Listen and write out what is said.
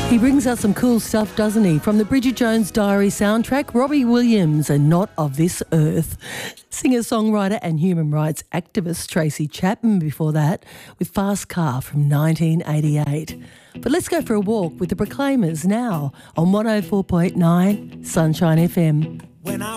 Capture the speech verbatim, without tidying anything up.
He brings out some cool stuff, doesn't he? From the Bridget Jones Diary soundtrack, Robbie Williams and Not of This Earth. Singer-songwriter and human rights activist Tracy Chapman before that with Fast Car from nineteen eighty-eight. But let's go for a walk with the Proclaimers now on one oh four point nine Sunshine F M. When I